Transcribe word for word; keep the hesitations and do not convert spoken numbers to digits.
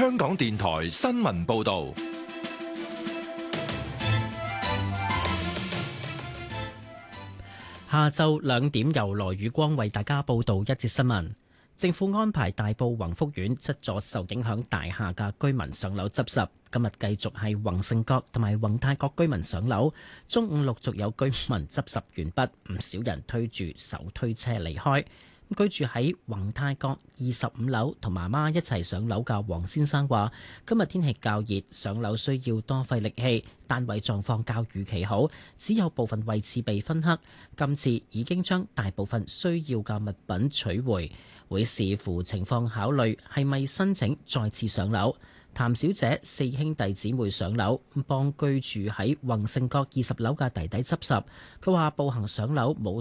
香港電台新聞報道。 下晝兩點，由羅宇光為大家報道一節新聞。政府安排大埔宏福苑七座受影響大廈嘅居民上樓執拾，今日繼續係宏盛閣同埋宏泰閣居民上樓。中午陸續有居民執拾完畢，唔少人推住手推車離開。居住喺宏泰閣二十五樓同媽媽一齊上樓嘅黃先生話：今日天氣較熱，上樓需要多費力氣，單位狀況較預期好，只有部分位置被燻黑。今次已經將大部分需要嘅物品取回，會視乎情況考慮係咪申請再次上樓。譚小姐四兄弟姊妹上樓，幫居住喺宏盛閣二十樓嘅弟弟執拾。佢話步行上樓冇